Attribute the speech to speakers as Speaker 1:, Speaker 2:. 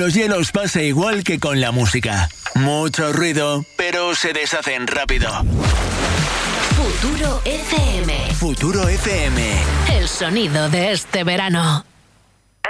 Speaker 1: los hielos pasa igual que con la música. Mucho ruido, pero se deshacen rápido.
Speaker 2: Futuro FM.
Speaker 1: Futuro FM.
Speaker 2: El sonido de este verano.